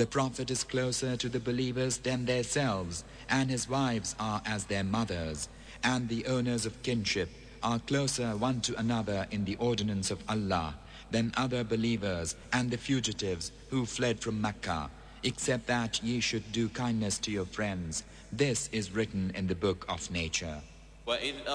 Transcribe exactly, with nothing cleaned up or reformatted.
The Prophet is closer to the believers than themselves, and his wives are as their mothers, and the owners of kinship are closer one to another in the ordinance of Allah than other believers and the fugitives who fled from Mecca, except that ye should do kindness to your friends. This is written in the book of nature.